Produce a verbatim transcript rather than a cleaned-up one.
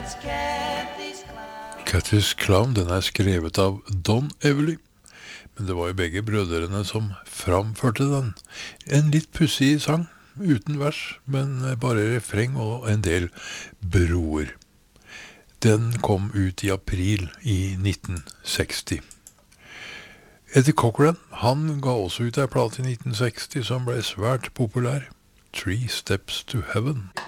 Cathy's Clown, den er skrevet av Don Everly, men det var jo begge brødrene som framførte den. En litt pussig sang, uten vers, men bare refreng og en del broer. Den kom ut i april i nitten seksti. Eddie Cochran, han ga også ut en plate i nitten seksti som ble svært populær. Three Steps to Heaven.